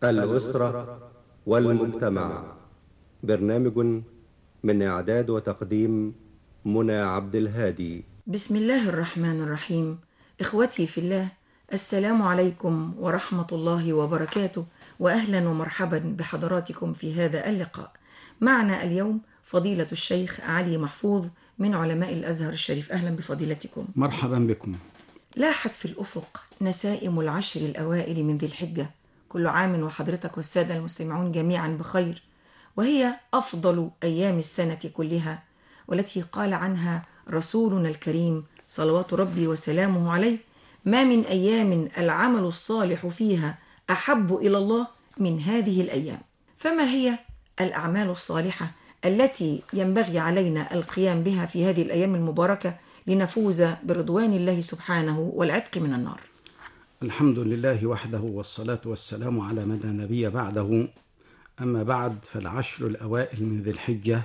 الأسرة والمجتمع. برنامج من إعداد وتقديم منى عبد الهادي. بسم الله الرحمن الرحيم. إخوتي في الله، السلام عليكم ورحمة الله وبركاته، وأهلا ومرحبا بحضراتكم في هذا اللقاء. معنا اليوم فضيلة الشيخ علي محفوظ من علماء الأزهر الشريف. أهلا بفضيلتكم. مرحبا بكم. لاحت في الأفق نسائم العشر الأوائل من ذي الحجة، كل عام وحضرتك والسادة المستمعون جميعا بخير، وهي أفضل أيام السنة كلها، والتي قال عنها رسولنا الكريم صلوات ربي وسلامه عليه: ما من أيام العمل الصالح فيها أحب إلى الله من هذه الأيام. فما هي الأعمال الصالحة التي ينبغي علينا القيام بها في هذه الأيام المباركة لنفوز برضوان الله سبحانه والعتق من النار؟ الحمد لله وحده، والصلاة والسلام على من لا نبي بعده. أما بعد، فالعشر الأوائل من ذي الحجة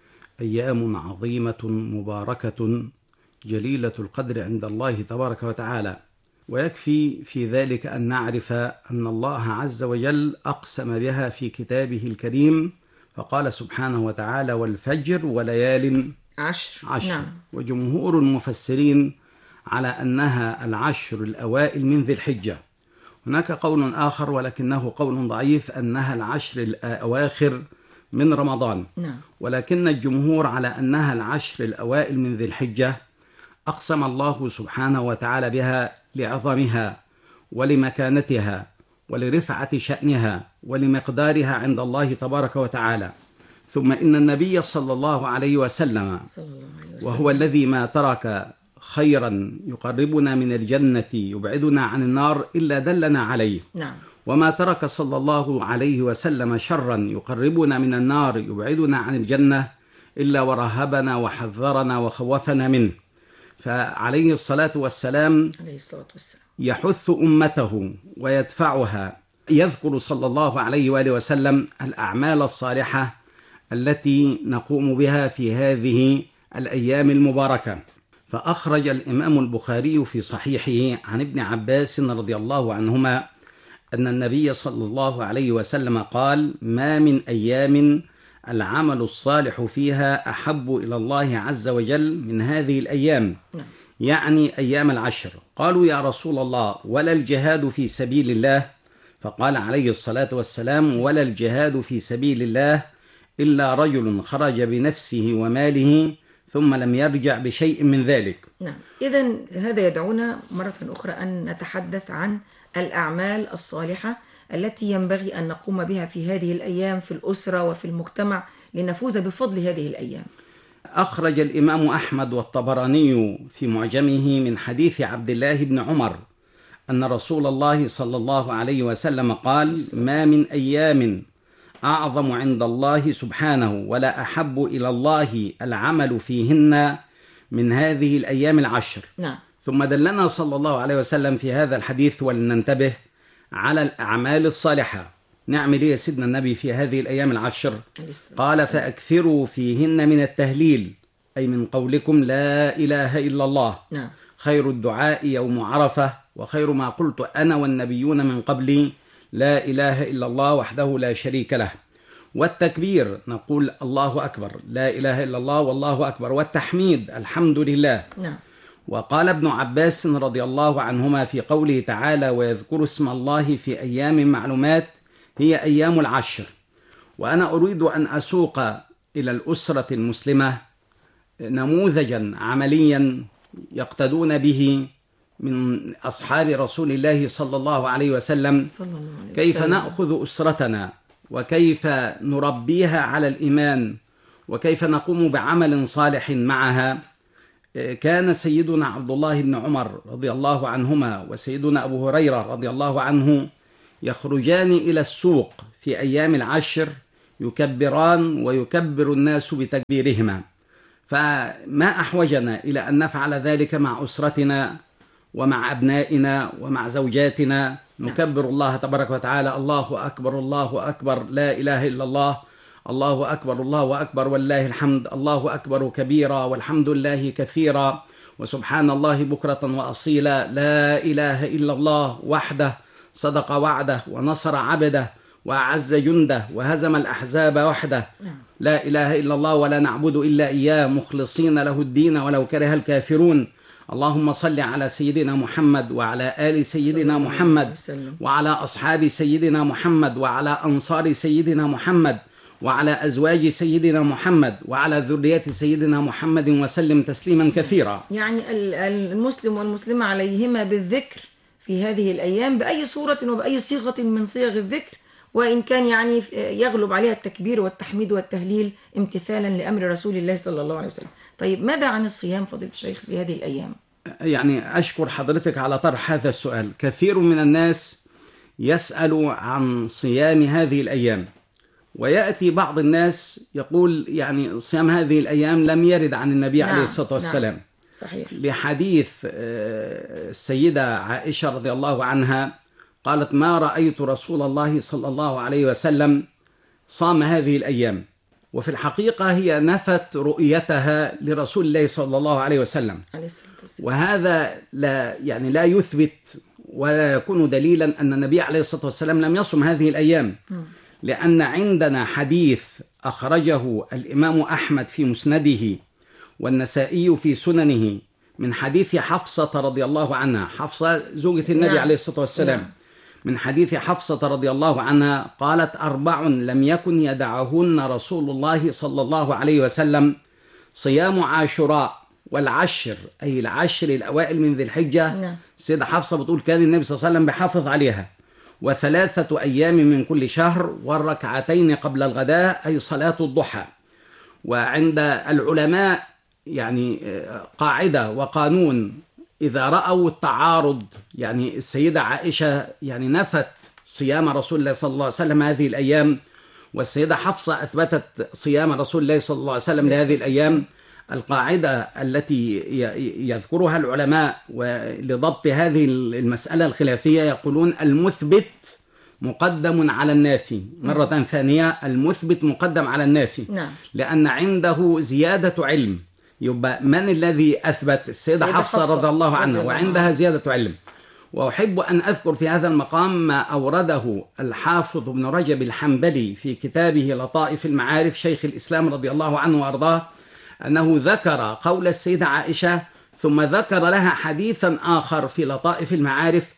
أيام عظيمة مباركة جليلة القدر عند الله تبارك وتعالى، ويكفي في ذلك أن نعرف أن الله عز وجل أقسم بها في كتابه الكريم، فقال سبحانه وتعالى: والفجر وليال عشر. نعم. وجمهور المفسرين على أنها العشر الأوائل من ذي الحجة. هناك قول آخر ولكنه قول ضعيف أنها العشر الأواخر من رمضان. نعم. ولكن الجمهور على أنها العشر الأوائل من ذي الحجة. أقسم الله سبحانه وتعالى بها لعظمها ولمكانتها ولرفعة شأنها ولمقدارها عند الله تبارك وتعالى. ثم إن النبي صلى الله عليه وسلم وهو الذي ما ترك خيرا يقربنا من الجنة يبعدنا عن النار إلا دلنا عليه. نعم. وما ترك صلى الله عليه وسلم شرا يقربنا من النار يبعدنا عن الجنة إلا ورهبنا وحذرنا وخوفنا منه. فعليه الصلاة والسلام يحث أمته ويدفعها. يذكر صلى الله عليه وآله وسلم الأعمال الصالحة التي نقوم بها في هذه الأيام المباركة. فأخرج الإمام البخاري في صحيحه عن ابن عباس رضي الله عنهما أن النبي صلى الله عليه وسلم قال: ما من أيام العمل الصالح فيها أحب إلى الله عز وجل من هذه الأيام، يعني أيام العشر. قالوا: يا رسول الله، ولا الجهاد في سبيل الله؟ فقال عليه الصلاة والسلام: ولا الجهاد في سبيل الله إلا رجل خرج بنفسه وماله ثم لم يرجع بشيء من ذلك. نعم. إذن هذا يدعونا مرة أخرى أن نتحدث عن الأعمال الصالحة التي ينبغي أن نقوم بها في هذه الأيام في الأسرة وفي المجتمع لنفوز بفضل هذه الأيام. أخرج الإمام أحمد والطبراني في معجمه من حديث عبد الله بن عمر أن رسول الله صلى الله عليه وسلم قال: ما من أيام أعظم عند الله سبحانه ولا أحب إلى الله العمل فيهن من هذه الأيام العشر. نعم. ثم دلنا صلى الله عليه وسلم في هذا الحديث ولننتبه على الأعمال الصالحة. نعمل إيه يا سيدنا النبي في هذه الأيام العشر؟ قال: فأكثروا فيهن من التهليل، أي من قولكم لا إله إلا الله. نعم. خير الدعاء يوم عرفة، وخير ما قلت أنا والنبيون من قبلي لا إله إلا الله وحده لا شريك له. والتكبير نقول الله أكبر، لا إله إلا الله والله أكبر. والتحميد الحمد لله. نعم. وقال ابن عباس رضي الله عنهما في قوله تعالى: ويذكر اسم الله في أيام معلومات، هي أيام العشر. وأنا أريد أن أسوق إلى الأسرة المسلمة نموذجا عمليا يقتدون به من أصحاب رسول الله صلى الله عليه وسلم، كيف نأخذ أسرتنا وكيف نربيها على الإيمان وكيف نقوم بعمل صالح معها. كان سيدنا عبد الله بن عمر رضي الله عنهما وسيدنا أبو هريرة رضي الله عنه يخرجان إلى السوق في أيام العشر يكبران ويكبر الناس بتكبيرهما. فما أحوجنا إلى أن نفعل ذلك مع أسرتنا ومع أبنائنا ومع زوجاتنا. نكبر الله تبارك وتعالى: الله أكبر الله أكبر، لا إله إلا الله، الله أكبر الله أكبر والله الحمد، الله أكبر كبيرا والحمد لله كثيرا وسبحان الله بكرة وأصيلا، لا إله إلا الله وحده صدق وعده ونصر عبده وأعز جنده وهزم الأحزاب وحده. لا إله إلا الله ولا نعبد إلا إياه مخلصين له الدين ولو كره الكافرون. اللهم صل على سيدنا محمد وعلى آل سيدنا محمد وعلى أصحاب سيدنا محمد وعلى أنصار سيدنا محمد وعلى أزواج سيدنا محمد وعلى ذرية سيدنا محمد وسلم تسليما كثيرا. يعني المسلم والمسلمة عليهما بالذكر في هذه الأيام بأي صورة وبأي صيغة من صيغ الذكر، وإن كان يعني يغلب عليها التكبير والتحميد والتهليل امتثالا لأمر رسول الله صلى الله عليه وسلم. طيب ماذا عن الصيام فضيلة الشيخ في هذه الأيام؟ يعني أشكر حضرتك على طرح هذا السؤال. كثير من الناس يسأل عن صيام هذه الأيام، ويأتي بعض الناس يقول يعني صيام هذه الأيام لم يرد عن النبي عليه الصلاة والسلام. صحيح. لحديث السيدة عائشة رضي الله عنها قالت: ما رأيت رسول الله صلى الله عليه وسلم صام هذه الأيام. وفي الحقيقة هي نفت رؤيتها لرسول الله صلى الله عليه وسلم، وهذا لا يثبت ولا يكون دليلا أن النبي عليه الصلاة والسلام لم يصم هذه الأيام، لأن عندنا حديث أخرجه الإمام أحمد في مسنده والنسائي في سننه من حديث حفصة رضي الله عنها، حفصة زوجة النبي عليه الصلاة والسلام، من حديث حفصة رضي الله عنها قالت: 4 لم يكن يدعهن رسول الله صلى الله عليه وسلم: صيام عاشوراء والعشر، أي العشر الأوائل من ذي الحجة. سيدة حفصة بتقول كان النبي صلى الله عليه وسلم بحافظ عليها، و3 أيام من كل شهر، والركعتين قبل الغداء، أي صلاة الضحى. وعند العلماء يعني قاعدة وقانون، إذا رأوا التعارض، يعني السيدة عائشة يعني نفت صيام رسول الله صلى الله عليه وسلم هذه الأيام، والسيدة حفصة أثبتت صيام رسول الله صلى الله عليه وسلم لهذه الأيام. القاعدة التي يذكرها العلماء ولضبط هذه المسألة الخلافية يقولون: المثبت مقدم على النافي. مرة ثانية، المثبت مقدم على النافي، لأن عنده زيادة علم. يبقى من الذي أثبت؟ السيدة حفصة رضي الله عنها، وعندها زيادة علم. وأحب أن أذكر في هذا المقام ما أورده الحافظ ابن رجب الحنبلي في كتابه لطائف المعارف، شيخ الإسلام رضي الله عنه وأرضاه، أنه ذكر قول السيدة عائشة ثم ذكر لها حديثا آخر في لطائف المعارف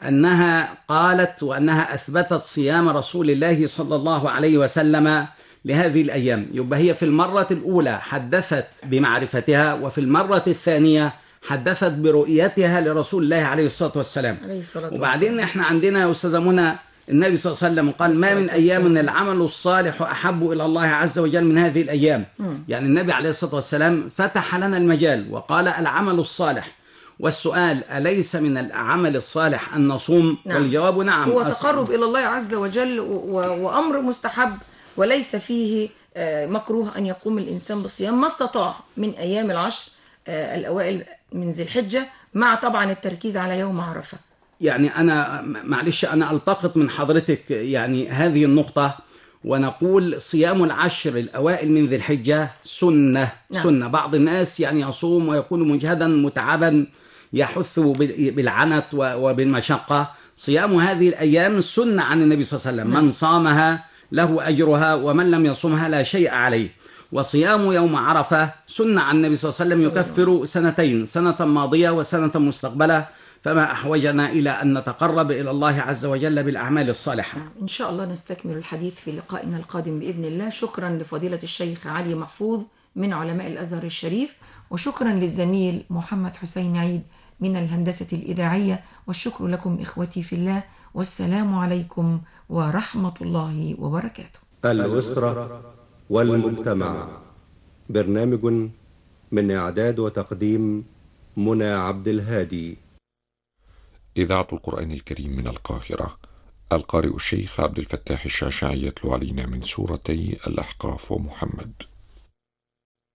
أنها قالت وأنها أثبتت صيام رسول الله صلى الله عليه وسلم لهذه الأيام. يبقى هي في المرة الأولى حدثت بمعرفتها، وفي المرة الثانية حدثت برؤيتها لرسول الله عليه الصلاة والسلام. وبعدين احنا عندنا يا أستاذة منى النبي صلى الله عليه وسلم قال: ما من أيام العمل الصالح أحب إلى الله عز وجل من هذه الأيام. يعني النبي عليه الصلاة والسلام فتح لنا المجال وقال: العمل الصالح. والسؤال: أليس من العمل الصالح أن نصوم؟ والجواب نعم. هو تقرب إلى الله عز وجل وأمر مستحب، وليس فيه مكروه أن يقوم الإنسان بالصيام ما استطاع من أيام العشر الأوائل من ذي الحجة، مع طبعا التركيز على يوم عرفة. يعني أنا معلش أنا ألتقط من حضرتك يعني هذه النقطة، ونقول صيام العشر الأوائل من ذي الحجة سنة. سنة. بعض الناس يعني يصوم ويكون مجهدا متعبا يحث بالعنت وبالمشقة. صيام هذه الأيام سنة عن النبي صلى الله عليه وسلم، من صامها له أجرها ومن لم يصومها لا شيء عليه. وصيام يوم عرفة سنة عن النبي صلى الله عليه وسلم يكفر سنتين، سنة ماضية وسنة مستقبلة، فما أحوجنا إلى أن نتقرب إلى الله عز وجل بالأعمال الصالحة. إن شاء الله نستكمل الحديث في لقائنا القادم بإذن الله. شكرا لفضيلة الشيخ علي محفوظ من علماء الأزهر الشريف، وشكرا للزميل محمد حسين عيد من الهندسة الإذاعية، والشكر لكم إخوتي في الله، والسلام عليكم ورحمة الله وبركاته. الأسرة والمجتمع، برنامج من إعداد وتقديم منى عبد الهادي. إذاعة القرآن الكريم من القاهرة. القارئ الشيخ عبد الفتاح الشاشعي يتلو علينا من سورتي الأحقاف ومحمد.